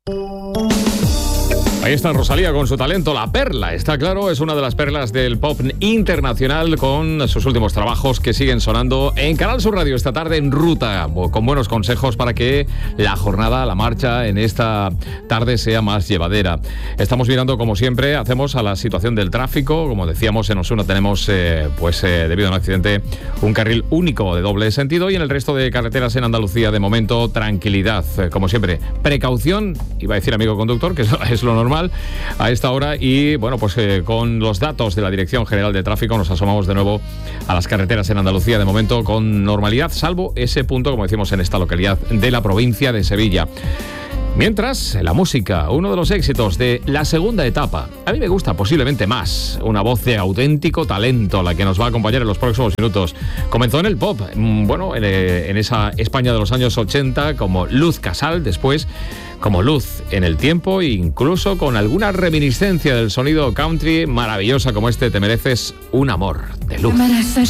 Ahí está Rosalía con su talento, La Perla. Está claro, es una de las perlas del pop internacional con sus últimos trabajos que siguen sonando en Canal Sur Radio esta tarde en ruta, con buenos consejos para que la jornada, la marcha en esta tarde sea más llevadera. Estamos mirando, como siempre, hacemos a la situación del tráfico. Como decíamos, en Osuna tenemos, debido a un accidente, un carril único de doble sentido y en el resto de carreteras en Andalucía, de momento, tranquilidad. Como siempre, precaución, iba a decir amigo conductor, que es lo normal a esta hora y con los datos de la Dirección General de Tráfico nos asomamos de nuevo a las carreteras en Andalucía, de momento con normalidad, salvo ese punto, como decimos, en esta localidad de la provincia de Sevilla. Mientras, la música, uno de los éxitos de la segunda etapa. A mí me gusta posiblemente más, una voz de auténtico talento, la que nos va a acompañar en los próximos minutos. Comenzó en el pop, en esa España de los años 80, como Luz Casal, después como Luz en el tiempo, incluso con alguna reminiscencia del sonido country maravillosa como este, Te mereces un amor de luz. Te mereces